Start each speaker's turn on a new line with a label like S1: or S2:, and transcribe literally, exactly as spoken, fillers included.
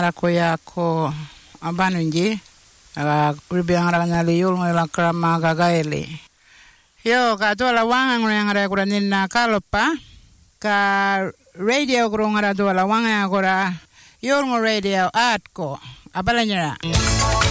S1: ngara ko ya ko abanunji aga urbiang ngara li yul ngala krama gagaeli yo ka to la wanga ngara ko na kalopa ka radio ko ngara do la wanga ko yul ngo radio at ko abalanya